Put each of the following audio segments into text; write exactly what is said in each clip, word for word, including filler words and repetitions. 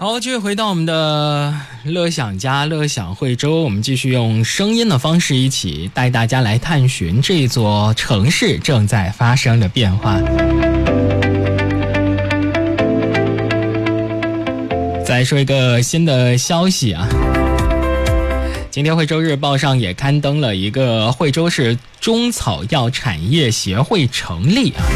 好，继续回到我们的乐享家乐享惠州，我们继续用声音的方式一起带大家来探寻这座城市正在发生的变化。再说一个新的消息啊，今天惠州日报上也刊登了一个惠州市中草药产业协会成立啊。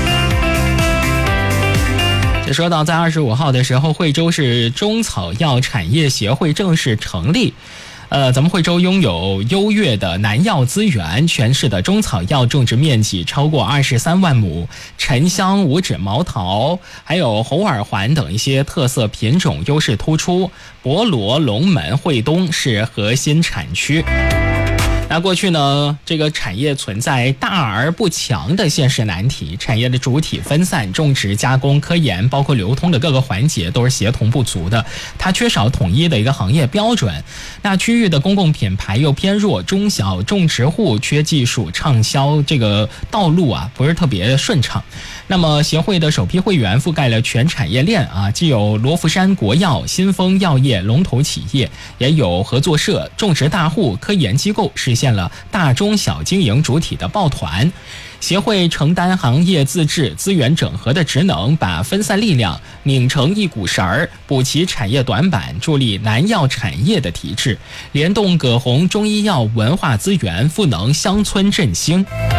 这说到在二十五号的时候，惠州市中草药产业协会正式成立。呃，咱们惠州拥有优越的南药资源，全市的中草药种植面积超过二十三万亩，沉香、五指毛桃还有猴耳环等一些特色品种优势突出，博罗、龙门、惠东是核心产区。那过去呢，这个产业存在大而不强的现实难题，产业的主体分散，种植、加工、科研包括流通的各个环节都是协同不足的，它缺少统一的一个行业标准。那区域的公共品牌又偏弱，中小种植户缺技术，畅销这个道路啊不是特别顺畅。那么协会的首批会员覆盖了全产业链啊，既有罗浮山国药、新丰药业龙头企业，也有合作社、种植大户、科研机构，实现了大中小经营主体的抱团。协会承担行业自治、资源整合的职能，把分散力量拧成一股绳儿，补齐产业短板，助力南药产业的提质，联动葛洪中医药文化资源，赋能乡村振兴。